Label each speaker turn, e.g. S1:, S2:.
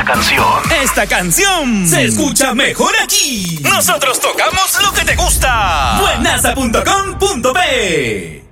S1: Esta canción se escucha mejor aquí. Nosotros tocamos lo que te gusta. Buenaza.com.p